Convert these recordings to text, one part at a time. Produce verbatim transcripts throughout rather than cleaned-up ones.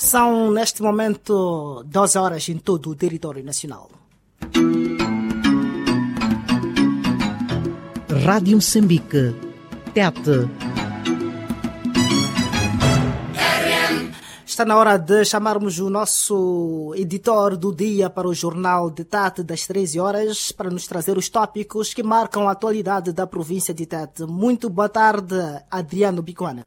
São, neste momento, doze horas em todo o território nacional. Rádio Moçambique, Tete. Está na hora de chamarmos o nosso editor do dia para o Jornal de Tete das treze horas para nos trazer os tópicos que marcam a atualidade da província de Tete. Muito boa tarde, Adriano Bicuana.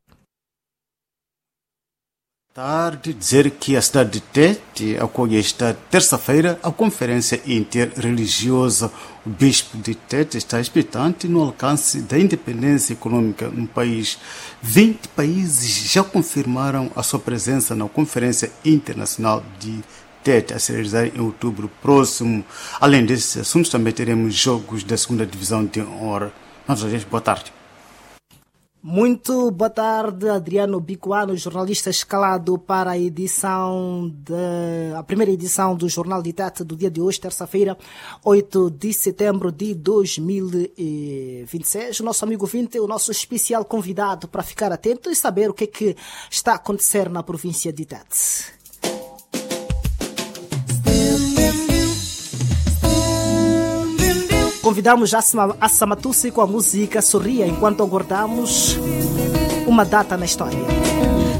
Tarde dizer que a cidade de Tete acolhe esta terça-feira a Conferência Interreligiosa. O Bispo de Tete está expectante no alcance da independência econômica no país. vinte países já confirmaram a sua presença na Conferência Internacional de Tete, a se realizar em outubro próximo. Além desses assuntos, também teremos jogos da segunda divisão de honra. Boa tarde. Muito boa tarde, Adriano Bicuano, jornalista escalado para a edição de, a primeira edição do Jornal de Tete do dia de hoje, terça-feira, oito de setembro de dois mil e vinte e seis. O nosso amigo Vinte é o nosso especial convidado para ficar atento e saber o que é que está a acontecer na província de Tete. Convidamos a Samatusi com a música Sorria enquanto aguardamos uma data na história.